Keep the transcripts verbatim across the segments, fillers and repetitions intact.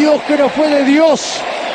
Dios que no fue de Dios.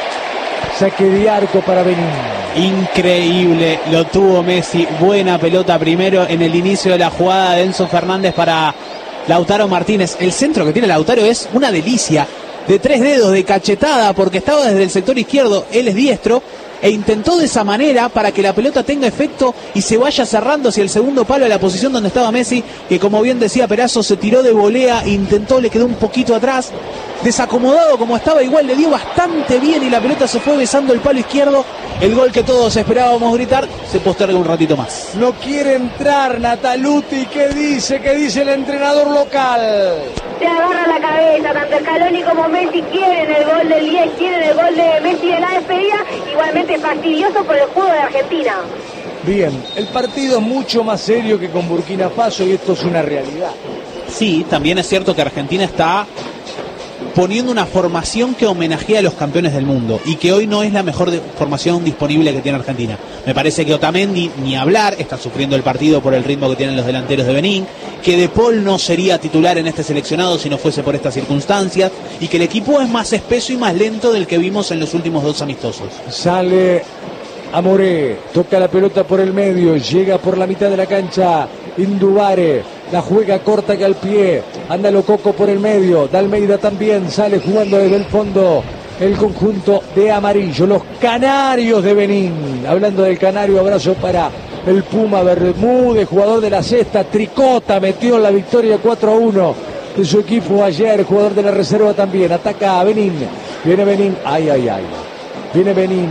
Saque de arco para Benín. Increíble, lo tuvo Messi. Buena pelota primero en el inicio de la jugada de Enzo Fernández para Lautaro Martínez. El centro que tiene Lautaro es una delicia. De tres dedos, de cachetada, porque estaba desde el sector izquierdo, él es diestro, e intentó de esa manera para que la pelota tenga efecto y se vaya cerrando hacia el segundo palo de la posición donde estaba Messi, que como bien decía Perazo, se tiró de volea, intentó, le quedó un poquito atrás, desacomodado como estaba, igual le dio bastante bien y la pelota se fue besando el palo izquierdo. El gol que todos esperábamos gritar se posterga un ratito más. No quiere entrar Nataluti. ¿Qué dice? ¿Qué dice el entrenador local? Se agarra la cabeza, tanto Scaloni como Messi quieren el gol del diez, quieren el gol de Messi de la despedida, igualmente fastidioso por el juego de Argentina. Bien, el partido es mucho más serio que con Burkina Faso y esto es una realidad. Sí, también es cierto que Argentina está poniendo una formación que homenajea a los campeones del mundo y que hoy no es la mejor de, formación disponible que tiene Argentina. Me parece que Otamendi, ni hablar, está sufriendo el partido por el ritmo que tienen los delanteros de Benín, que De Paul no sería titular en este seleccionado si no fuese por estas circunstancias, y que el equipo es más espeso y más lento del que vimos en los últimos dos amistosos. Sale Amoré, toca la pelota por el medio, llega por la mitad de la cancha Indubare, la juega corta que al pie, anda Lococo por el medio, Dalmeida también sale jugando desde el fondo el conjunto de amarillo, los canarios de Benín. Hablando del canario, abrazo para el Puma Bermúdez, jugador de la Sexta, Tricota, metió la victoria cuatro a uno de su equipo ayer, jugador de la reserva también, ataca a Benín, viene Benín, ay, ay, ay, viene Benín,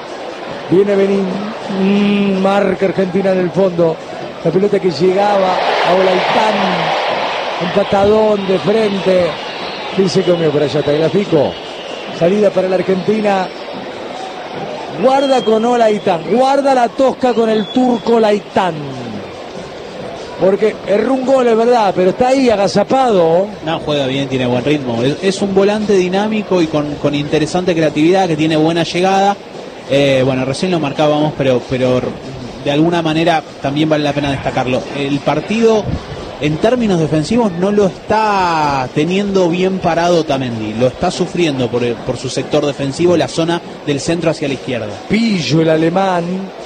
viene Benín, mm, marca Argentina en el fondo. La pelota que llegaba a Olaitán, un patadón de frente. ¿Quién se comió por allá? Tagliafico. Salida para la Argentina. Guarda con Olaitán. Guarda la tosca con el turco Olaitán. Porque erró un gol, es verdad, pero está ahí agazapado. No, juega bien, tiene buen ritmo. Es, es un volante dinámico y con, con interesante creatividad, que tiene buena llegada. Eh, bueno, recién lo marcábamos, pero... pero de alguna manera también vale la pena destacarlo. El partido en términos defensivos no lo está teniendo bien parado Otamendi, lo está sufriendo por, el, por su sector defensivo, la zona del centro hacia la izquierda. Pillo, el alemán,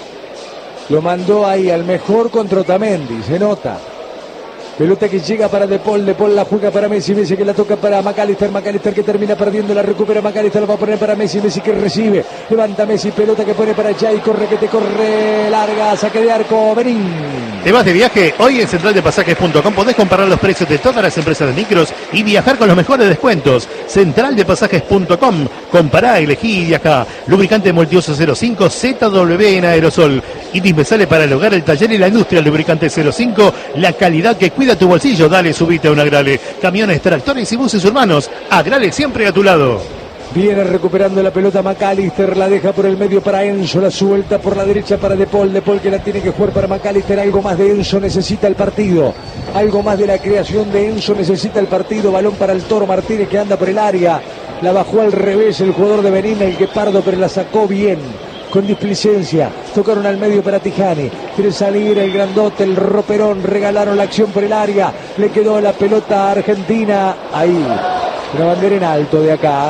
lo mandó ahí al mejor contra Otamendi, se nota. Pelota que llega para De Paul, De Paul la juega para Messi, Messi que la toca para McAllister, McAllister que termina perdiendo, la recupera McAllister, la va a poner para Messi, Messi que recibe, levanta Messi, pelota que pone para allá y corre que te corre, larga, saque de arco, Benín. ¿Te vas de viaje? Hoy en central de pasajes punto com podés comparar los precios de todas las empresas de micros y viajar con los mejores descuentos. central de pasajes punto com, compará, elegí y viajá. Lubricante multiuso cero cinco Z W en aerosol. Indispensable para el hogar, el taller y la industria. Lubricante cero cinco, la calidad que cuida tu bolsillo. Dale, subite a un Agrale. Camiones, tractores y buses urbanos. Agrale siempre a tu lado. Viene recuperando la pelota McAllister, la deja por el medio para Enzo, la suelta por la derecha para De Paul, De Paul que la tiene que jugar para McAllister, algo más de Enzo necesita el partido, algo más de la creación de Enzo necesita el partido, balón para el Toro Martínez que anda por el área, la bajó al revés el jugador de Benín, el Guepardo, pero la sacó bien, con displicencia, tocaron al medio para Tijani, quiere salir el grandote, el roperón, regalaron la acción por el área, le quedó la pelota a Argentina, ahí, una bandera en alto de acá,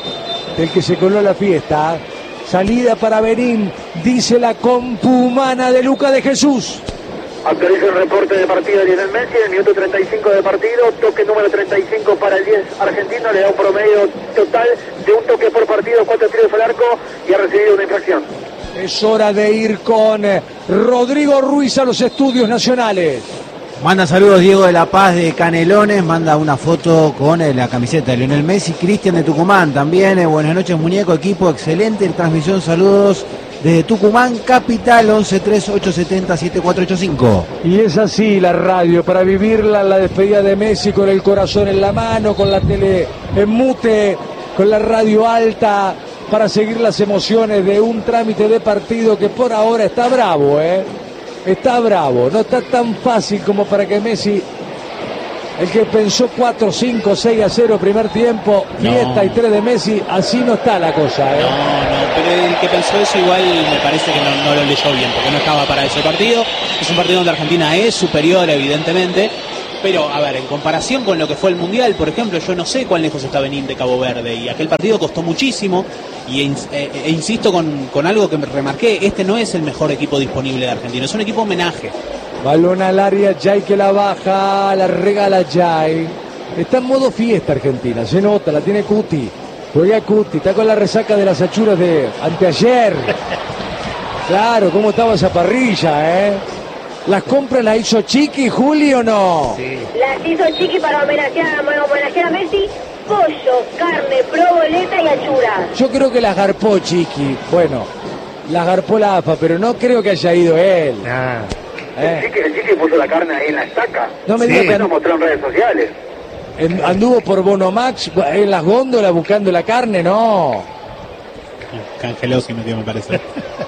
el que se coló la fiesta, salida para Benín, dice la compu humana de Luca de Jesús. Actualiza el reporte de partido de Lionel Messi, el minuto treinta y cinco de partido, toque número treinta y cinco para el diez argentino, le da un promedio total de un toque por partido, cuatro tiros al arco y ha recibido una infracción. Es hora de ir con Rodrigo Ruiz a los estudios nacionales. Manda saludos Diego de La Paz de Canelones, manda una foto con eh, la camiseta de Lionel Messi. Cristian de Tucumán también, eh, buenas noches muñeco, equipo excelente transmisión, saludos desde Tucumán, capital, once tres ocho siete cero siete cuatro ocho cinco. Y es así la radio, para vivirla, la despedida de Messi con el corazón en la mano, con la tele en mute, con la radio alta, para seguir las emociones de un trámite de partido que por ahora está bravo, eh. Está bravo, no está tan fácil como para que Messi, el que pensó cuatro, cinco, seis a cero primer tiempo, no. Fiesta y tres de Messi, así no está la cosa, ¿eh? No, no, pero el que pensó eso igual me parece que no, no lo leyó bien, porque no estaba para ese partido. Es un partido donde Argentina es superior, evidentemente, Pero, a ver, en comparación con lo que fue el Mundial, por ejemplo, yo no sé cuán lejos está Benín de Cabo Verde, y aquel partido costó muchísimo, y e, e, e insisto con, con algo que me remarqué, este no es el mejor equipo disponible de Argentina, es un equipo homenaje. Balón al área, Jay que la baja, la regala Jay. Está en modo fiesta Argentina, se nota, la tiene Cuti. Juega Cuti, está con la resaca de las achuras de anteayer. Claro, cómo estaba esa parrilla, ¿eh? ¿Las compras las hizo Chiqui, Juli, o no? Sí. Las hizo Chiqui para homenajear, homenajear a Messi. Pollo, carne, proboleta y achura. Yo creo que las garpó Chiqui. Bueno, las garpó la A F A, pero no creo que haya ido él. Ah. ¿Eh? El, chiqui, el Chiqui puso la carne ahí en la estaca. No me sí, digas que lo mostró en redes sociales. En, anduvo por Bonomax en las góndolas buscando la carne, no. Cangelosi metió, me parece.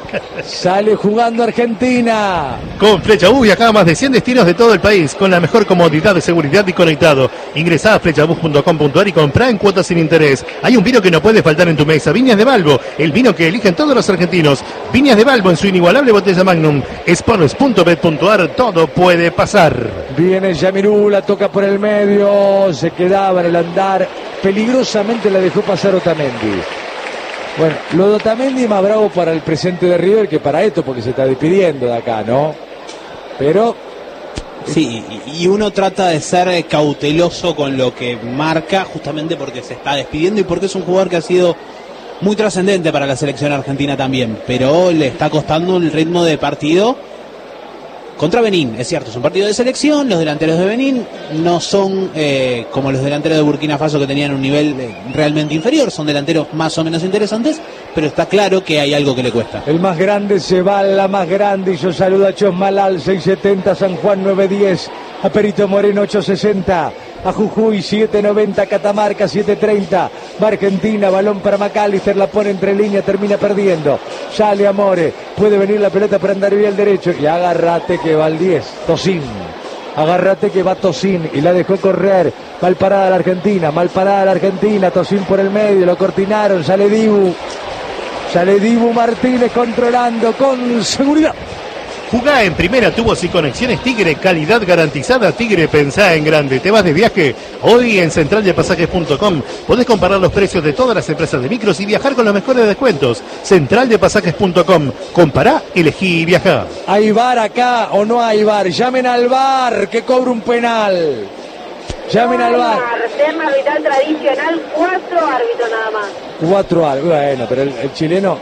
Sale jugando Argentina. Con Flecha Bus viaja más de cien destinos de todo el país con la mejor comodidad de seguridad y conectado. Ingresá a flechabus punto com punto ar y comprá en cuotas sin interés. Hay un vino que no puede faltar en tu mesa. Viñas de Balbo, el vino que eligen todos los argentinos. Viñas de Balbo en su inigualable botella Magnum. Sports punto bet punto ar, todo puede pasar. Viene Yamirú, la toca por el medio. Se quedaba en el andar. Peligrosamente la dejó pasar Otamendi. Bueno, lo de Otamendi es más bravo para el presente de River que para esto, porque se está despidiendo de acá, ¿no? Pero... Sí, y uno trata de ser cauteloso con lo que marca, justamente porque se está despidiendo y porque es un jugador que ha sido muy trascendente para la selección argentina también, pero le está costando el ritmo de partido contra Benín. Es cierto, es un partido de selección, los delanteros de Benín no son eh, como los delanteros de Burkina Faso, que tenían un nivel eh, realmente inferior, son delanteros más o menos interesantes, pero está claro que hay algo que le cuesta. El más grande se va, la más grande, y yo saludo a Chosmalal, seiscientos setenta, San Juan novecientos diez, a Perito Moreno ochocientos sesenta, a Jujuy setecientos noventa, Catamarca setecientos treinta, va Argentina, balón para McAllister, la pone entre líneas, termina perdiendo, sale Amore, puede venir la pelota para andar bien al derecho, y agárrate que va al diez, Tosín, agárrate que va Tosín, y la dejó correr, mal parada la Argentina, mal parada la Argentina, Tosín por el medio, lo cortinaron, sale Dibu, sale Dibu Martínez controlando con seguridad. Jugá en primera, tubos y conexiones Tigre, calidad garantizada. Tigre, pensá en grande. ¿Te vas de viaje? Hoy en central de pasajes punto com podés comparar los precios de todas las empresas de micros y viajar con los mejores descuentos. central de pasajes punto com. Compará, elegí y viajá. ¿Hay VAR acá o no hay VAR? Llamen al VAR que cobra un penal. Llamen no, al VAR. Tema arbitral tradicional, cuatro árbitros nada más. Cuatro árbitros. Bueno, pero el, el chileno...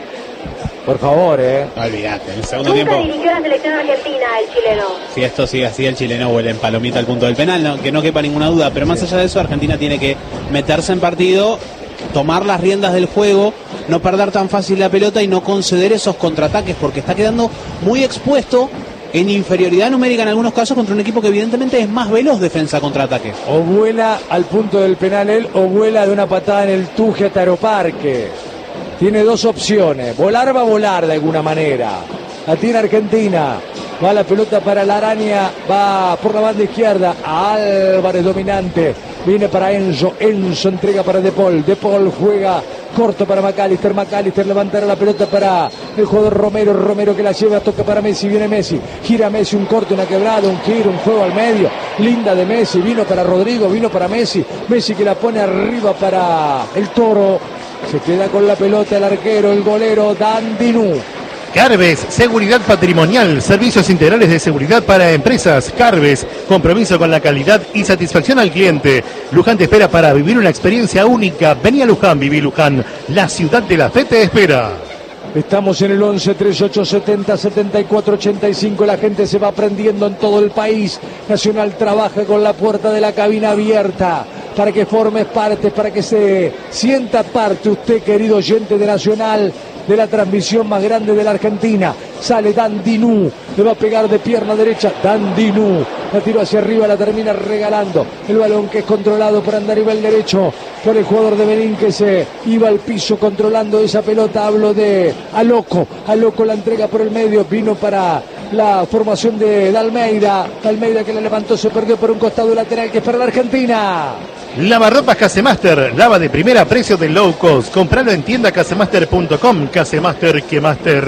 Por favor, eh. Olvídate, el segundo Nunca tiempo. dirigió la selección argentina, el chileno. Si esto sigue así, el chileno huele en palomita al punto del penal, no, que no quepa ninguna duda. Pero más allá de eso, Argentina tiene que meterse en partido, tomar las riendas del juego, no perder tan fácil la pelota y no conceder esos contraataques, porque está quedando muy expuesto en inferioridad numérica en algunos casos contra un equipo que evidentemente es más veloz defensa contra ataque. O vuela al punto del penal él, o vuela de una patada en el tuje a Taroparque. Tiene dos opciones, volar va a volar de alguna manera. La tiene Argentina, va la pelota para la araña, va por la banda izquierda, a Álvarez dominante, viene para Enzo, Enzo entrega para De Paul, De Paul juega corto para McAllister, McAllister levantará la pelota para el jugador Romero, Romero que la lleva, toca para Messi, viene Messi, gira Messi, un corte, una quebrada, un giro, un juego al medio, linda de Messi, vino para Rodrigo, vino para Messi, Messi que la pone arriba para el Toro, se queda con la pelota el arquero, el golero Dandinú. Carves, seguridad patrimonial, servicios integrales de seguridad para empresas. Carves, compromiso con la calidad y satisfacción al cliente. Luján te espera para vivir una experiencia única. Vení a Luján, viví Luján, la ciudad de la fe te espera. Estamos en el once, treinta y ocho, setenta, setenta y cuatro, ochenta y cinco. La gente se va aprendiendo en todo el país. Nacional trabaja con la puerta de la cabina abierta para que formes parte, para que se sienta parte usted, querido oyente de Nacional, de la transmisión más grande de la Argentina. Sale Dandinú, le va a pegar de pierna derecha. Dandinú, la tiro hacia arriba, la termina regalando. El balón que es controlado por Andarivel derecho, por el jugador de Benín que se iba al piso controlando esa pelota. Hablo de Aloco, Aloco la entrega por el medio, vino para la formación de Dalmeida. Dalmeida que la levantó, se perdió por un costado lateral que es para la Argentina. Lavarropas Casemaster, lava de primera, precio de low cost. Compralo en tienda casemaster punto com. Casemaster, que Master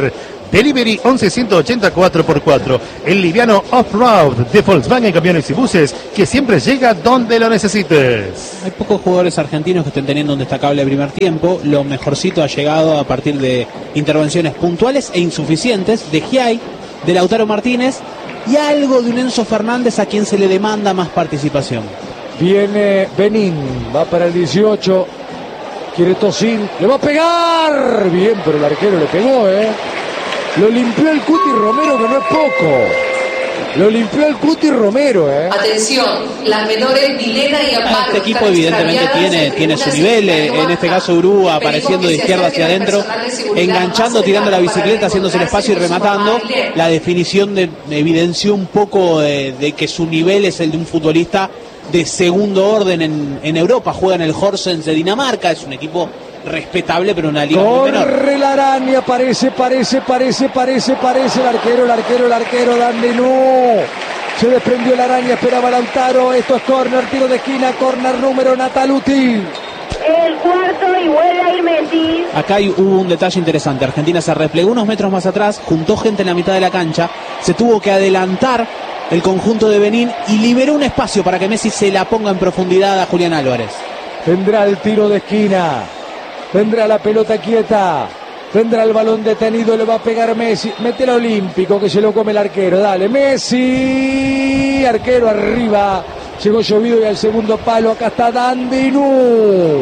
Delivery once ciento ochenta cuatro por cuatro. El liviano off-road de Volkswagen Camiones y Buses, que siempre llega donde lo necesites. Hay pocos jugadores argentinos que estén teniendo un destacable primer tiempo. Lo mejorcito ha llegado a partir de intervenciones puntuales e insuficientes de Giai, de Lautaro Martínez y algo de un Enzo Fernández a quien se le demanda más participación. Viene Benín, va para el dieciocho. Quiere Tosin, le va a pegar. Bien, pero el arquero le pegó, ¿eh? Lo limpió el Cuti Romero, que no es poco. Lo limpió el Cuti Romero, ¿eh? Atención, las menores Milena y Amparo. Este equipo evidentemente tiene, tiene su nivel, en este caso Urúa apareciendo de izquierda hacia adentro, enganchando, tirando la bicicleta, haciéndose el espacio y rematando. La definición de, evidenció un poco de, de que su nivel es el de un futbolista de segundo orden en, en Europa. Juega en el Horsens de Dinamarca, es un equipo respetable, pero una liga muy menor. Corre la araña, parece, parece, parece, parece, parece el arquero, el arquero, el arquero, Dandenú. Se desprendió la araña, esperaba Lautaro. Esto es córner, tiro de esquina, córner número Nataluti. El cuarto y vuelve a ir Messi. Acá hay, hubo un detalle interesante. Argentina se replegó unos metros más atrás, juntó gente en la mitad de la cancha, se tuvo que adelantar el conjunto de Benín y liberó un espacio para que Messi se la ponga en profundidad a Julián Álvarez. Tendrá el tiro de esquina, tendrá la pelota quieta, tendrá el balón detenido, le va a pegar Messi. Mete el olímpico que se lo come el arquero. Dale, Messi. Arquero arriba. Llegó llovido y al segundo palo. Acá está Dandenú.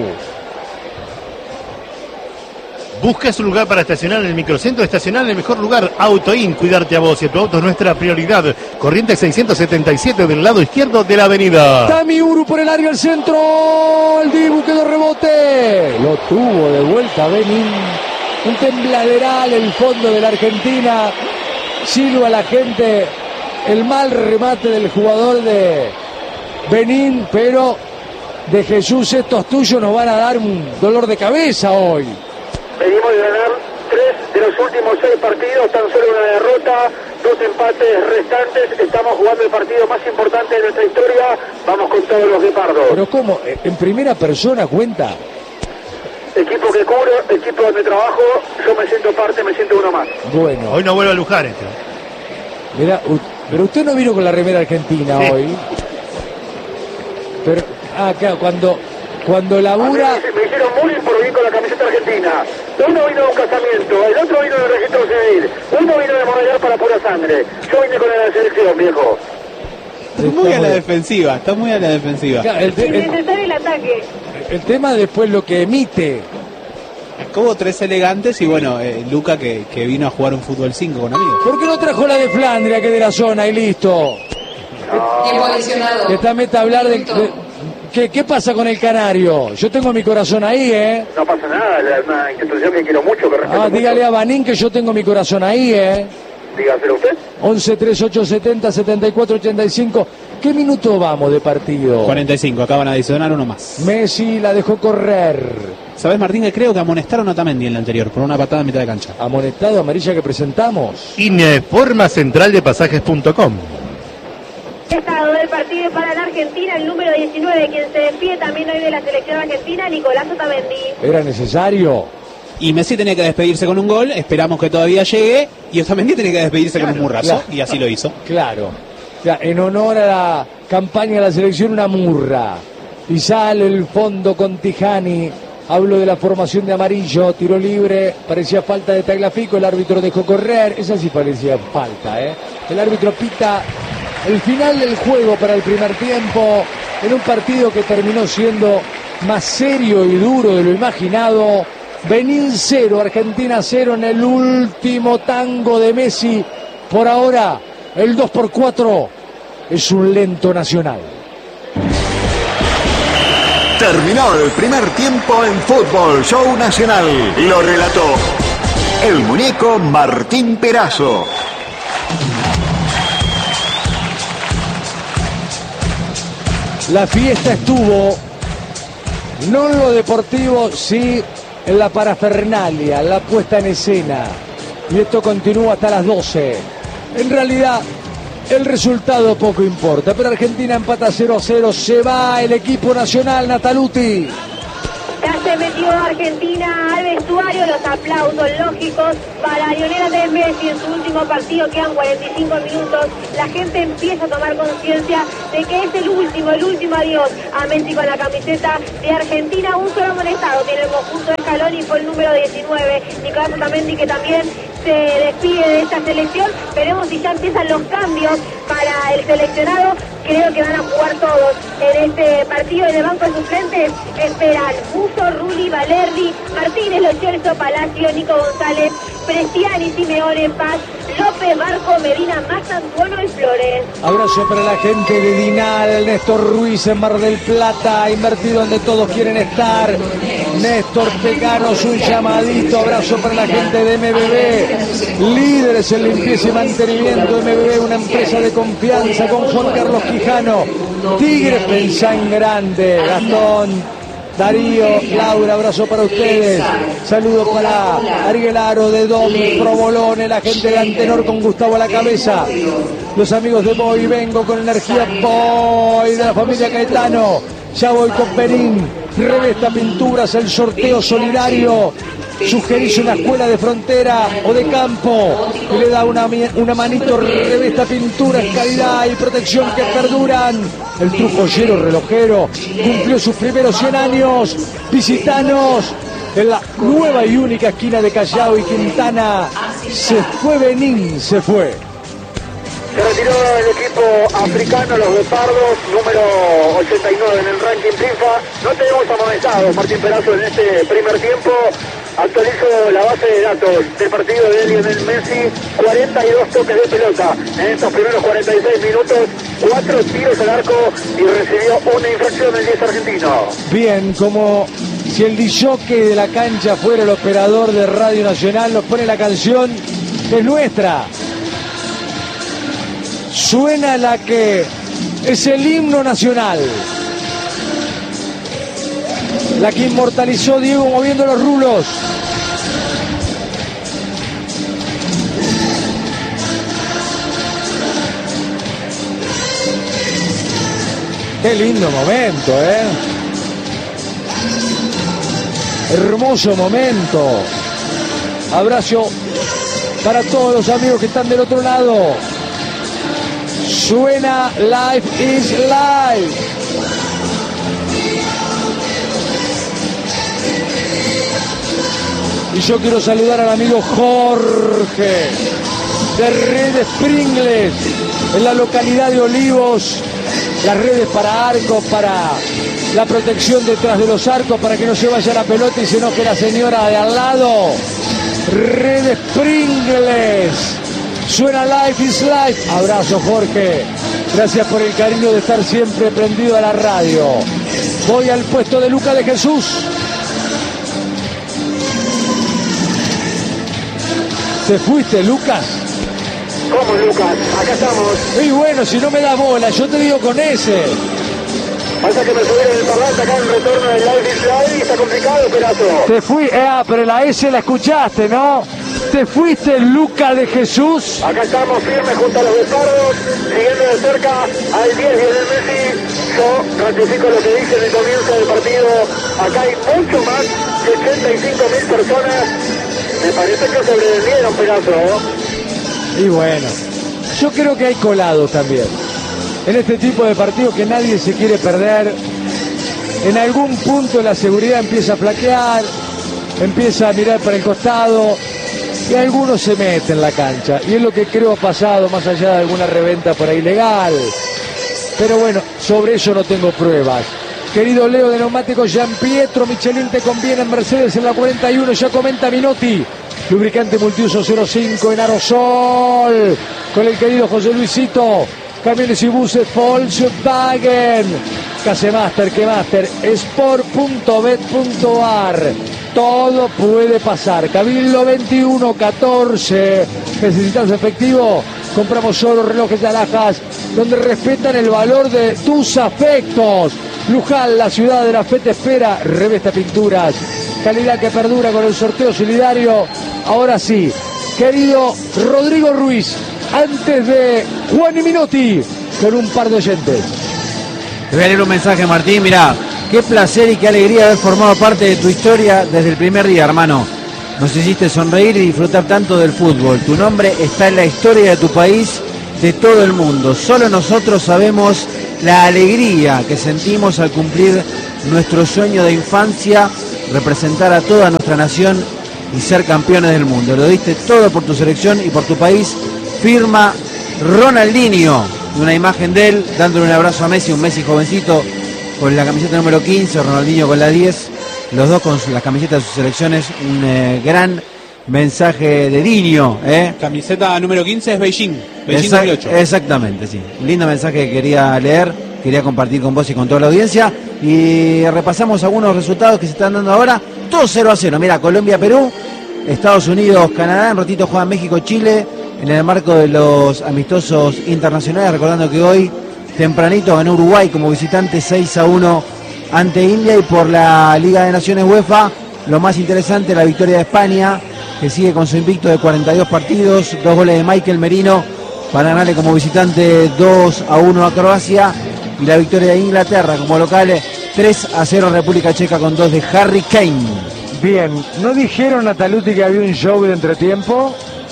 ¿Buscas un lugar para estacionar en el microcentro? Estacionar en el mejor lugar, Autoin. Cuidarte a vos y a tu auto es nuestra prioridad. Corrientes seiscientos setenta y siete del lado izquierdo de la avenida. Tami Uru por el área, el centro. El Dibu quedó rebote. Lo tuvo de vuelta Benín. Un tembladeral el fondo de la Argentina. Silba la gente. El mal remate del jugador de Benín, pero de Jesús, estos tuyos nos van a dar un dolor de cabeza hoy. Venimos de ganar tres de los últimos seis partidos, tan solo una derrota, dos empates restantes. Estamos jugando el partido más importante de nuestra historia. Vamos con todos los guepardos. Pero ¿cómo? ¿En primera persona cuenta? Equipo que cubro, equipo donde trabajo, yo me siento parte, me siento uno más. Bueno. Hoy no vuelve a lujar esto. Mirá, pero usted no vino con la remera argentina sí. hoy. Pero, ah, claro, cuando... Cuando labura... Me, me hicieron muy por venir con la camiseta argentina. Uno vino de un casamiento, el otro vino de registro civil, uno vino de Morayar para pura sangre. Yo vine con la selección, viejo. Está muy a la defensiva, está muy a la defensiva. Claro, el, el, innecesario el ataque. El tema después lo que emite. Como tres elegantes y bueno, eh, Luca que, que vino a jugar un fútbol cinco con amigos. ¿Por qué no trajo la de Flandria, que de la zona y listo? Tiempo adicionado. Que está meta a hablar de... de ¿Qué, ¿Qué pasa con el Canario? Yo tengo mi corazón ahí, ¿eh? No pasa nada, es una institución que quiero mucho, que respeto Ah, dígale mucho. a Banín que yo tengo mi corazón ahí, ¿eh? Dígaselo usted. once, treinta y ocho, setenta, setenta y cuatro, ochenta y cinco. ¿Qué minuto vamos de partido? cuarenta y cinco, acaban de adicionar uno más. Messi la dejó correr. ¿Sabes, Martín, que creo que amonestaron a Otamendi en la anterior por una patada en mitad de cancha? Amonestado, amarilla que presentamos. Informa central de pasajes punto com. Estado del partido para la Argentina, el número diecinueve, quien se despide también hoy de la selección argentina, Nicolás Otamendi. ¿Era necesario? Y Messi tenía que despedirse con un gol, esperamos que todavía llegue, y Otamendi tenía que despedirse claro, con un murrazo, claro. Y así lo hizo. Claro, ya, en honor a la campaña de la selección, una murra. Y sale el fondo con Tijani. Hablo de la formación de amarillo, tiro libre, parecía falta de Tagliafico, el árbitro dejó correr, esa sí parecía falta, ¿eh? El árbitro pita el final del juego para el primer tiempo, en un partido que terminó siendo más serio y duro de lo imaginado. Benín cero, Argentina cero en el último tango de Messi. Por ahora, el dos por cuatro es un lento Nacional. Terminó el primer tiempo en Fútbol Show Nacional. Lo relató el muñeco Martín Perazo. La fiesta estuvo, no en lo deportivo, sí en la parafernalia, la puesta en escena. Y esto continúa hasta las doce. En realidad, el resultado poco importa, pero Argentina empata cero a cero, se va el equipo nacional, Nataluti. Ya se metió Argentina al vestuario, los aplausos lógicos para Lionel Andrés Messi en su último partido. Quedan cuarenta y cinco minutos. La gente empieza a tomar conciencia de que es el último, el último adiós a Messi con la camiseta de Argentina. Un solo amonestado tiene el conjunto de Scaloni, fue el número diecinueve, Nicolás Otamendi, que también se despide de esta selección. Veremos si ya empiezan los cambios para el seleccionado. Creo que van a jugar todos en este partido. En el banco de suplentes esperan Musso, Rulli, Valerdi, Martínez, Lo Celso, Palacio, Nico González, Prestiani, Simeone, Paz, López, Barco, Medina, Mazantuono y Flores. Abrazo para la gente de Dinal, Néstor Ruiz en Mar del Plata, invertido donde todos quieren estar. Néstor, peganos un llamadito. Abrazo para la gente de M B B, líderes en limpieza y mantenimiento. M B B, una empresa de confianza con Juan Carlos Quijano. Tigres, pensá en grande. Gastón, Darío, Laura, abrazo para ustedes. Saludos para Arguelaro de Dom, Provolone, la gente de Antenor con Gustavo a la cabeza. Los amigos de Boy, vengo con energía Boy de la familia Caetano. Ya voy con Perín. Revesta Pinturas, el sorteo solidario. Sugerís una escuela de frontera o de campo y le da una, una manito. Revesta Pinturas, calidad y protección que perduran. El trujollero relojero cumplió sus primeros cien años. Visitanos en la nueva y única esquina de Callao y Quintana. Se fue Benín, se fue. Se retiró el equipo africano, los Leopardos, número ochenta y nueve en el ranking FIFA. No tenemos amonestados, Martín Perazo, en este primer tiempo. Actualizo la base de datos del partido de Lionel Messi. cuarenta y dos toques de pelota en estos primeros cuarenta y seis minutos. cuatro tiros al arco y recibió una infracción el diez argentino. Bien, como si el disjockey de la cancha fuera el operador de Radio Nacional, nos pone la canción que es nuestra. Suena la que es el himno nacional. La que inmortalizó Diego moviendo los rulos. Qué lindo momento, ¿eh? Hermoso momento. Abrazo para todos los amigos que están del otro lado. Suena Life is Life. Y yo quiero saludar al amigo Jorge de Redes Pringles en la localidad de Olivos. Las redes para arcos, para la protección detrás de los arcos, para que no se vaya la pelota y se enoje la señora de al lado. Redes Pringles. Suena Life is Life. Abrazo, Jorge. Gracias por el cariño de estar siempre prendido a la radio. Voy al puesto de Lucas de Jesús. ¿Te fuiste, Lucas? ¿Cómo, Lucas? Acá estamos. Y bueno, si no me das bola, yo te digo con ese. Pasa que me subieron el parlante acá en el retorno del Live is Live y está complicado, Perazo. Te fui, eh, ah, pero la S la escuchaste, ¿no? Te fuiste, Lucas de Jesús. Acá estamos firmes junto a los Leopardos, siguiendo de cerca al diez Lionel Messi. Yo ratifico lo que dije en el comienzo del partido. Acá hay mucho más de ochenta y cinco mil personas. Me parece que sobrevivieron, Perazo. Y bueno, yo creo que hay colados también. En este tipo de partidos que nadie se quiere perder. En algún punto la seguridad empieza a flaquear, empieza a mirar para el costado y algunos se meten en la cancha. Y es lo que creo ha pasado, más allá de alguna reventa por ahí legal. Pero bueno, sobre eso no tengo pruebas. Querido Leo de Neumáticos Gian Pietro, Michelin te conviene en Mercedes en la cuarenta y uno, ya comenta Minotti. Lubricante multiuso cero cinco en aerosol. Con el querido José Luisito. Camiones y buses Volkswagen. Casemaster, Quemaster, sport punto bet punto ar. Todo puede pasar. Cabildo veintiuno catorce. ¿Necesitas efectivo? Compramos solo relojes de alhajas donde respetan el valor de tus afectos. Luján, la ciudad de la fe te espera. Revesta Pinturas. Calidad que perdura con el sorteo solidario. Ahora sí, querido Rodrigo Ruiz, antes de Juan y Minotti, con un par de oyentes. Te voy a leer un mensaje, Martín. Mirá, qué placer y qué alegría haber formado parte de tu historia desde el primer día, hermano. Nos hiciste sonreír y disfrutar tanto del fútbol. Tu nombre está en la historia de tu país, de todo el mundo. Solo nosotros sabemos la alegría que sentimos al cumplir nuestro sueño de infancia, representar a toda nuestra nación y ser campeones del mundo. Lo diste todo por tu selección y por tu país. Firma Ronaldinho. Una imagen de él dándole un abrazo a Messi, un Messi jovencito con la camiseta número quince, Ronaldinho con la diez, los dos con las camisetas de sus selecciones. Un eh, gran mensaje de Diño, ¿eh? Camiseta número quince es Beijing, Beijing Exact- dos mil ocho. Exactamente, sí. Un lindo mensaje que quería leer, quería compartir con vos y con toda la audiencia. Y repasamos algunos resultados que se están dando ahora. Todo cero a cero. Mira, Colombia-Perú, Estados Unidos-Canadá, en ratito juegan México-Chile en el marco de los amistosos internacionales. Recordando que hoy, tempranito, ganó Uruguay como visitante seis a uno ante India. Y por la Liga de Naciones UEFA, lo más interesante, la victoria de España, que sigue con su invicto de cuarenta y dos partidos, dos goles de Michael Merino para ganarle como visitante dos a uno a Croacia, y la victoria de Inglaterra como local tres a cero a República Checa con dos de Harry Kane. Bien, ¿no dijeron a Taluti que había un show de entretiempo?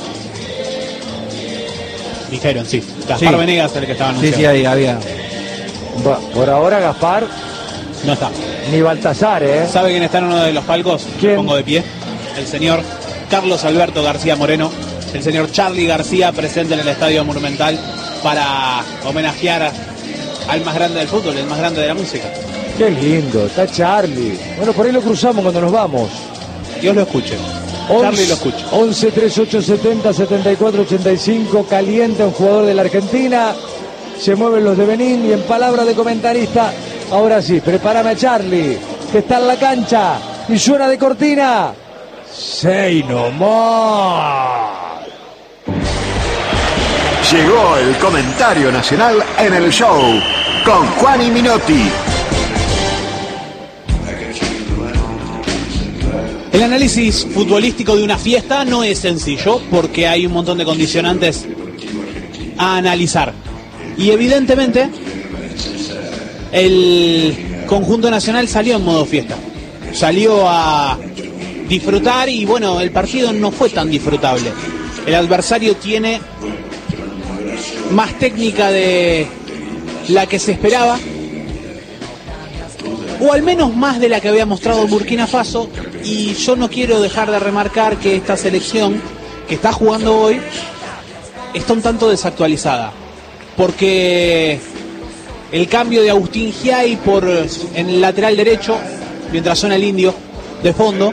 Dijeron, sí. Gaspar Sí. Venegas es el que estaba Sí, anunciado. sí, ahí había. Bueno, por ahora Gaspar No está. ni Baltasar, ¿eh? ¿Sabe quién está en uno de los palcos? ¿Quién? Me pongo de pie. El señor Carlos Alberto García Moreno, el señor Charly García, presente en el Estadio Monumental para homenajear al más grande del fútbol, el más grande de la música. Qué lindo, está Charlie. Bueno, por ahí lo cruzamos cuando nos vamos. Dios lo escuche. Charly lo escucha. once treinta y ocho setenta setenta y cuatro ochenta y cinco, calienta un jugador de la Argentina, se mueven los de Benín y en palabras de comentarista, ahora sí, prepárame a Charlie, que está en la cancha y suena de cortina. Say no more. Llegó el comentario nacional en el show con Juan y Minotti. El análisis futbolístico de una fiesta no es sencillo porque hay un montón de condicionantes a analizar. Y evidentemente el conjunto nacional salió en modo fiesta. Salió a disfrutar y bueno, el partido no fue tan disfrutable. El adversario tiene más técnica de la que se esperaba, o al menos más de la que había mostrado Burkina Faso, y yo no quiero dejar de remarcar que esta selección que está jugando hoy está un tanto desactualizada, porque el cambio de Agustín Giai por en el lateral derecho, mientras suena el indio de fondo,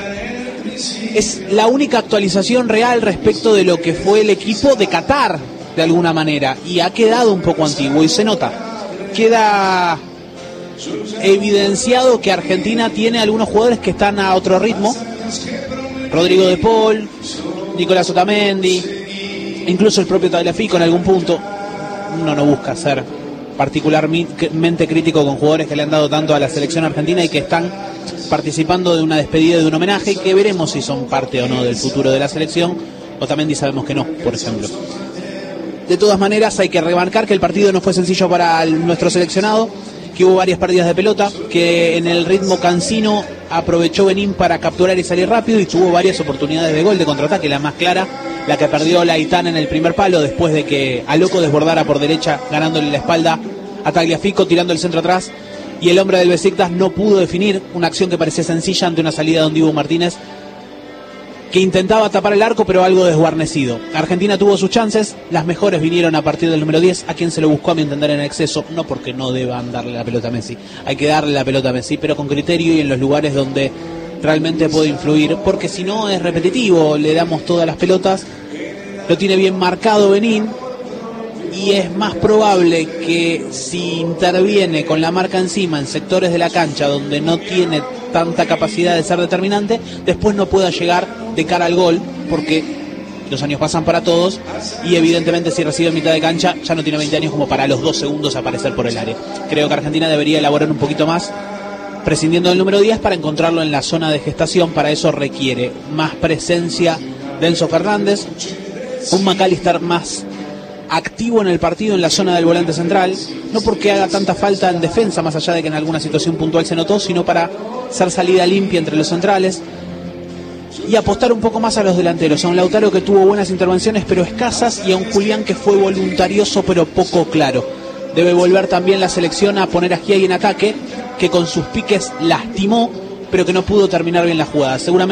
es la única actualización real respecto de lo que fue el equipo de Qatar, de alguna manera, y ha quedado un poco antiguo, y se nota, queda evidenciado que Argentina tiene algunos jugadores que están a otro ritmo. Rodrigo de Paul, Nicolás Otamendi, incluso el propio Tagliafico en algún punto. Uno no busca ser particularmente crítico con jugadores que le han dado tanto a la selección argentina y que están participando de una despedida, de un homenaje, y que veremos si son parte o no del futuro de la selección. Otamendi sabemos que no, por ejemplo. De todas maneras, hay que remarcar que el partido no fue sencillo para el, nuestro seleccionado, que hubo varias pérdidas de pelota, que en el ritmo cansino aprovechó Benín para capturar y salir rápido, y tuvo varias oportunidades de gol de contraataque. La más clara, la que perdió Laitán en el primer palo, después de que Aloco desbordara por derecha, ganándole la espalda a Tagliafico, tirando el centro atrás, y el hombre del Besiktas no pudo definir una acción que parecía sencilla ante una salida de Don Dibu Martínez, que intentaba tapar el arco, pero algo desguarnecido. Argentina tuvo sus chances, las mejores vinieron a partir del número diez, a quien se lo buscó, a mi entender, en exceso, no porque no deban darle la pelota a Messi, hay que darle la pelota a Messi, pero con criterio y en los lugares donde realmente puede influir, porque si no es repetitivo, le damos todas las pelotas, lo tiene bien marcado Benín, y es más probable que si interviene con la marca encima en sectores de la cancha donde no tiene tanta capacidad de ser determinante, después no pueda llegar de cara al gol, porque los años pasan para todos, y evidentemente si recibe en mitad de cancha ya no tiene veinte años como para a los dos segundos aparecer por el área. Creo que Argentina debería elaborar un poquito más, prescindiendo del número diez para encontrarlo en la zona de gestación. Para eso requiere más presencia de Enzo Fernández, un McAllister más activo en el partido en la zona del volante central, no porque haga tanta falta en defensa, más allá de que en alguna situación puntual se notó, sino para hacer salida limpia entre los centrales. y apostar un poco más a los delanteros, a un Lautaro que tuvo buenas intervenciones pero escasas, y a un Julián que fue voluntarioso pero poco claro. Debe volver también la selección a poner a Schiavi en ataque, que con sus piques lastimó pero que no pudo terminar bien la jugada. Seguramente